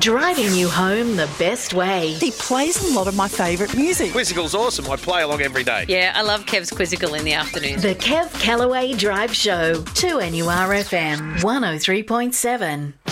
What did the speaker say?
Driving you home the best way. He plays a lot of my favourite music. Quizzical's awesome. I play along every day. Yeah, I love Kev's Quizzical in the afternoon. The Kev Callaway Drive Show, 2NURFM 103.7.